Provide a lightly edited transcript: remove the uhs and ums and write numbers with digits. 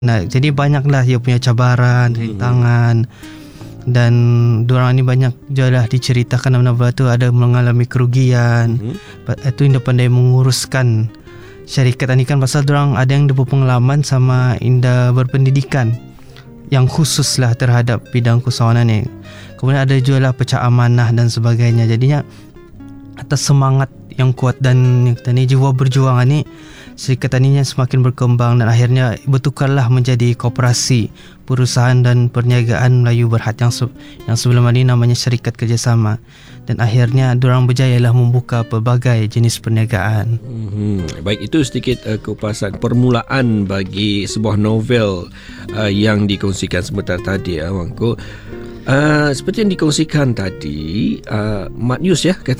Nah, jadi banyaklah dia punya cabaran, rintangan, dan diorang ni banyak jelah diceritakan dalam novel tu ada mengalami kerugian. Itu Indah pandai menguruskan syarikat ni kan, pasal diorang ada yang berpengalaman sama Indah berpendidikan yang khusus lah terhadap bidang keusahawanan ni. Kemudian ada juga lah pecah amanah dan sebagainya. Jadinya atas semangat yang kuat dan yang kata ni, jiwa berjuang ni, syarikat taninya semakin berkembang dan akhirnya bertukarlah menjadi koperasi perusahaan dan perniagaan Melayu Berhad yang sebelum ini namanya Syarikat Kerjasama, dan akhirnya diorang berjayalah membuka pelbagai jenis perniagaan. Baik, itu sedikit kupasan permulaan bagi sebuah novel yang dikongsikan sebentar tadi, Wangko. Seperti yang dikongsikan tadi, Mat Yus ya, kata